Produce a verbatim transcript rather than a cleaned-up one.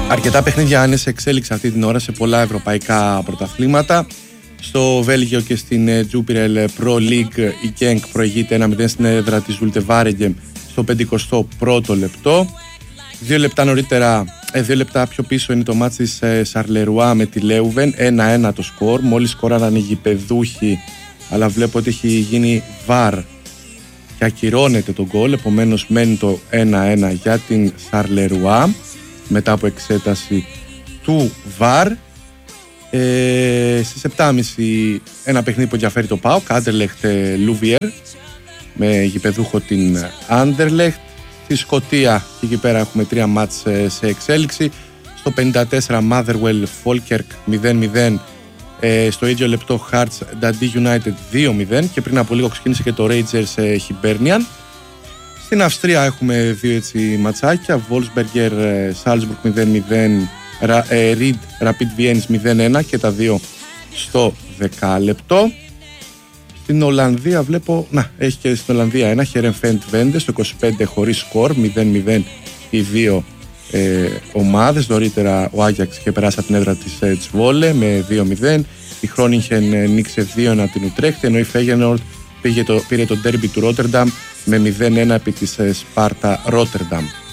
Αρκετά παιχνίδια είναι σε εξέλιξη αυτή την ώρα σε πολλά ευρωπαϊκά πρωταθλήματα. Στο Βέλγιο και στην Jupiler Pro League η Genk προηγείται ένα μηδέν στην έδρα της Zulte Waregem στο πενηκοστό πρώτο λεπτό. Δύο λεπτά νωρίτερα, ε, δύο λεπτά πιο πίσω είναι το μάτς της Charleroi με τη Leuven, ένα ένα το σκορ. Μόλις σκοράραν οι γηπεδούχοι, αλλά βλέπω ότι έχει γίνει βαρ και ακυρώνεται το γκολ, επομένως μένει το ένα ένα για την Charleroi μετά από εξέταση του βαρ. Ε, στις επτά και μισή ένα παιχνίδι που ενδιαφέρει το ΠΑΟΚ, Anderlecht Louvier, με γηπεδούχο την Anderlecht. Στη Σκωτία και εκεί πέρα έχουμε τρία μάτς σε εξέλιξη. Στο πενήντα τέσσερα Motherwell Falkirk μηδέν μηδέν, ε, στο ίδιο λεπτό Hearts Dundee United δύο μηδέν και πριν από λίγο ξεκίνησε και το Rangers Hibernian. Στην Αυστρία έχουμε δύο έτσι ματσάκια, Wolfsberger Salzburg μηδέν μηδέν, Reed Rapid Vienna μηδέν ένα και τα δύο στο δεκάλεπτο. Στην Ολλανδία βλέπω, να, έχει και στην Ολλανδία ένα Heerenveen Twente στο είκοσι πέντε χωρίς σκορ, μηδέν μηδέν οι δύο ε, ομάδες. Νωρίτερα ο Άγιαξ είχε περάσει από την έδρα της ε, Τσβόλε με δύο μηδέν. Η Χρόνιχεν ε, νίκησε δύο ένα την Ουτρέχτη, ενώ η Feyenoord πήρε το, πήρε το ντέρμπι του Ρότερνταμ με μηδέν ένα επί της ε, Σπάρτα Ρότερνταμ.